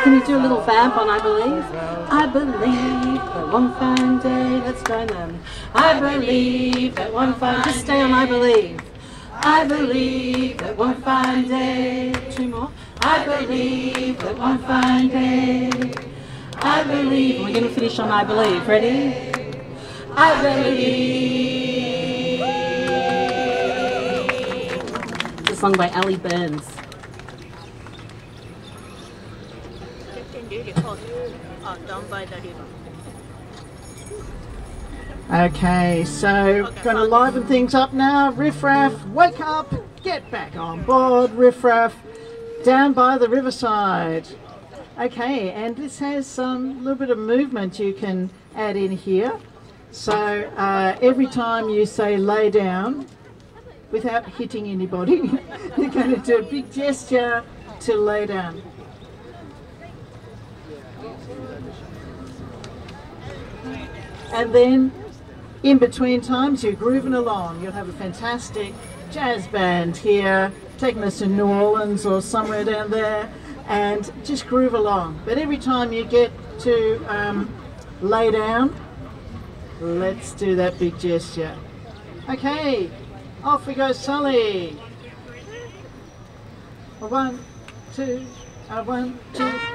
Can you do a little vamp on I Believe? I believe that one fine day, let's join them. I believe that one fine, just stay on I Believe. I believe that one fine day. Two more. I believe that one fine day. I believe. We're going to finish on I Believe. Ready? I believe. It's a song by Ali Burns. Okay, so going to liven things up now. Riff Raff, wake up, get back on board. Riff Raff, down by the riverside. Okay, and this has a little bit of movement you can add in here. So every time you say lay down, without hitting anybody, you're going to do a big gesture to lay down. And then in between times you're grooving along. You'll have a fantastic jazz band here taking us to New Orleans or somewhere down there, and just groove along. But every time you get to lay down, let's do that big gesture. Okay, off we go, Sully. 1, 2, 1, 2.